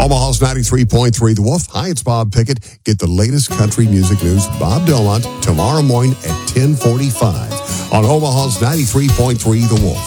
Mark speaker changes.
Speaker 1: Omaha's 93.3 The Wolf. Hi, it's Bob Pickett. Get the latest country music news with Bob Delmont tomorrow morning at 10:45 on Omaha's 93.3 The Wolf.